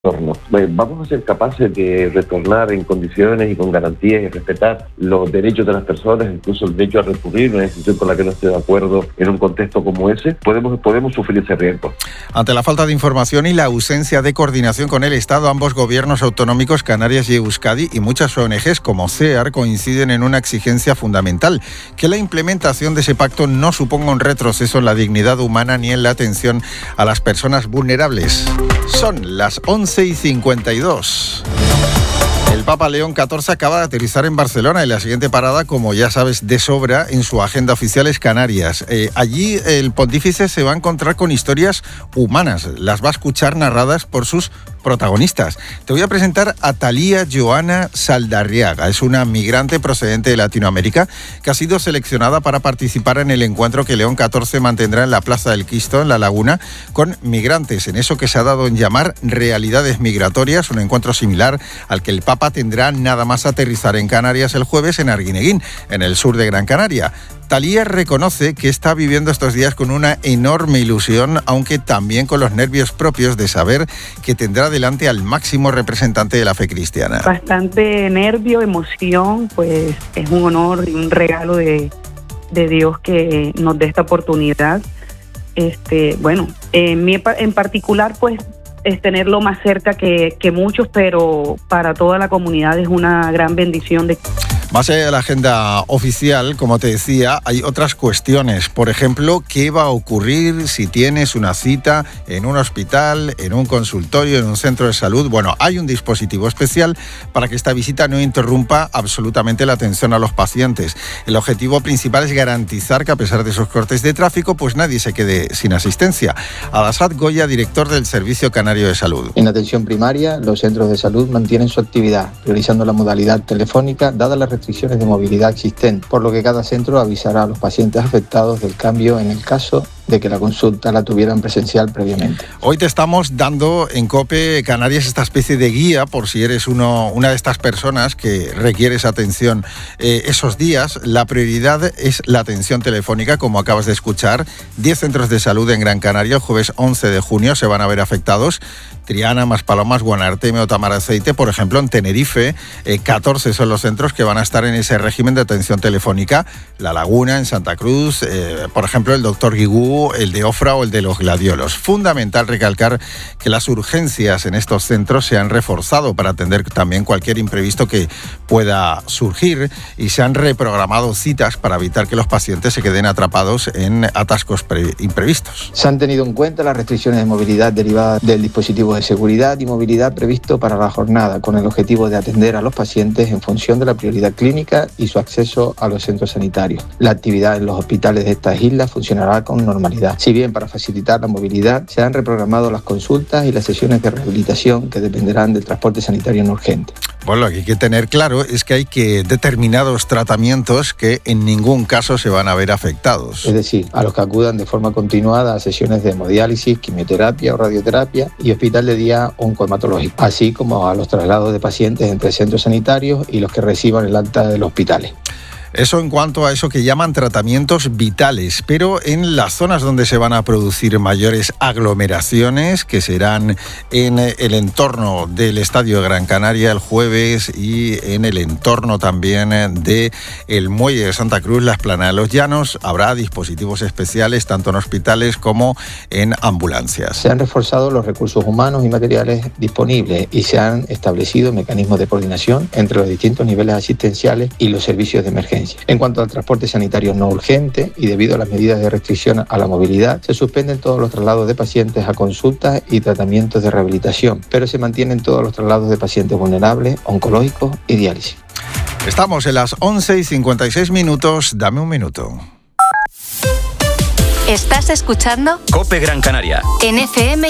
Vamos a ser capaces de retornar en condiciones y con garantías y respetar los derechos de las personas, incluso el derecho a recurrir una decisión con la que no esté de acuerdo en un contexto como ese. Podemos sufrir ese riesgo. Ante la falta de información y la ausencia de coordinación con el Estado, ambos gobiernos autonómicos, Canarias y Euskadi, y muchas ONGs como CEAR coinciden en una exigencia fundamental: que la implementación de ese pacto no suponga un retroceso en la dignidad humana ni en la atención a las personas vulnerables. Son las 11:52. El Papa León XIV acaba de aterrizar en Barcelona y la siguiente parada, como ya sabes de sobra, en su agenda oficial es Canarias. Allí el pontífice se va a encontrar con historias humanas, las va a escuchar narradas por sus protagonistas. Te voy a presentar a Thalía Joana Saldarriaga. Es una migrante procedente de Latinoamérica que ha sido seleccionada para participar en el encuentro que León XIV mantendrá en la Plaza del Cristo, en La Laguna, con migrantes, en eso que se ha dado en llamar realidades migratorias, un encuentro similar al que el Papa tendrá nada más aterrizar en Canarias el jueves en Arguineguín, en el sur de Gran Canaria. Thalía reconoce que está viviendo estos días con una enorme ilusión, aunque también con los nervios propios de saber que tendrá delante al máximo representante de la fe cristiana. Bastante nervio, emoción, pues es un honor y un regalo de Dios que nos dé esta oportunidad. En particular, pues es tenerlo más cerca que muchos, pero para toda la comunidad es una gran bendición. Más allá de la agenda oficial, como te decía, hay otras cuestiones. Por ejemplo, ¿qué va a ocurrir si tienes una cita en un hospital, en un consultorio, en un centro de salud? Bueno, hay un dispositivo especial para que esta visita no interrumpa absolutamente la atención a los pacientes. El objetivo principal es garantizar que, a pesar de esos cortes de tráfico, pues nadie se quede sin asistencia. Adasat Goya, director del Servicio Canario de Salud. En atención primaria, los centros de salud mantienen su actividad, priorizando la modalidad telefónica, dadas las restricciones de movilidad existentes, por lo que cada centro avisará a los pacientes afectados del cambio en el caso de que la consulta la tuvieran presencial previamente. Hoy te estamos dando en COPE Canarias esta especie de guía por si eres una de estas personas que requieres atención esos días. La prioridad es la atención telefónica, como acabas de escuchar. 10 centros de salud en Gran Canaria el jueves 11 de junio se van a ver afectados. Triana, Maspalomas, Guanarteme o Tamaraceite, por ejemplo, en Tenerife, 14 son los centros que van a estar en ese régimen de atención telefónica. La Laguna, en Santa Cruz, por ejemplo, el Dr. Guigú, el de Ofra o el de Los Gladiolos. Fundamental recalcar que las urgencias en estos centros se han reforzado para atender también cualquier imprevisto que pueda surgir y se han reprogramado citas para evitar que los pacientes se queden atrapados en atascos imprevistos. Se han tenido en cuenta las restricciones de movilidad derivadas del dispositivo de seguridad y movilidad previsto para la jornada, con el objetivo de atender a los pacientes en función de la prioridad clínica y su acceso a los centros sanitarios. La actividad en los hospitales de estas islas funcionará con normalidad. Si bien para facilitar la movilidad se han reprogramado las consultas y las sesiones de rehabilitación que dependerán del transporte sanitario no urgente. Bueno, lo que hay que tener claro es que hay determinados tratamientos que en ningún caso se van a ver afectados. Es decir, a los que acudan de forma continuada a sesiones de hemodiálisis, quimioterapia o radioterapia y hospital de día oncohematológico, así como a los traslados de pacientes entre centros sanitarios y los que reciban el alta de los hospitales. Eso en cuanto a eso que llaman tratamientos vitales, pero en las zonas donde se van a producir mayores aglomeraciones, que serán en el entorno del Estadio de Gran Canaria el jueves y en el entorno también de el Muelle de Santa Cruz, la Explanada de los Llanos, habrá dispositivos especiales tanto en hospitales como en ambulancias. Se han reforzado los recursos humanos y materiales disponibles y se han establecido mecanismos de coordinación entre los distintos niveles asistenciales y los servicios de emergencia. En cuanto al transporte sanitario no urgente y debido a las medidas de restricción a la movilidad, se suspenden todos los traslados de pacientes a consultas y tratamientos de rehabilitación, pero se mantienen todos los traslados de pacientes vulnerables, oncológicos y diálisis. Estamos en las 11:56. Dame un minuto. ¿Estás escuchando? COPE Gran Canaria. En FM